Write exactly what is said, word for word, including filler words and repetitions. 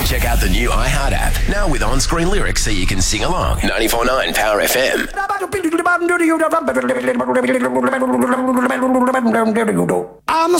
Check out the new iHeart app, now with on-screen lyrics so you can sing along. ninety-four point nine Power F M. I'm